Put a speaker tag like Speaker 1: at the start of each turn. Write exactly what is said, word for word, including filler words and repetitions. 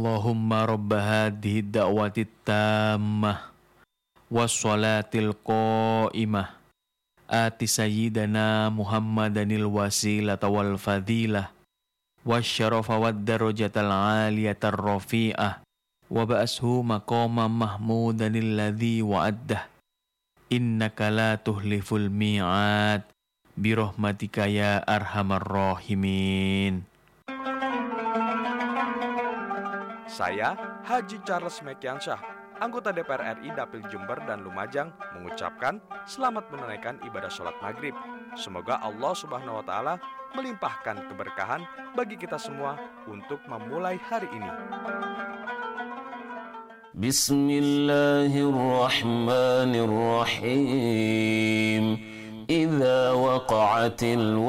Speaker 1: Allahumma rabba hadhihi da'wati tammah wassalatil qa'imah ati sayyidana Muhammadanil wasilata wal fadilah wasyarafa wad darajatal aliyatar rafi'ah wa ba'ashu maqama mahmudanil ladzi wa'addah innaka la tuhliful mi'ad birahmatika ya arhamar rahimin.
Speaker 2: Saya, Haji Charles Mekiansyah, anggota D P R R I Dapil Jember dan Lumajang, mengucapkan selamat menunaikan ibadah sholat maghrib. Semoga Allah Subhanahu wa Ta'ala melimpahkan keberkahan bagi kita semua untuk memulai hari ini.
Speaker 3: Bismillahirrahmanirrahim. Idza waqa'atil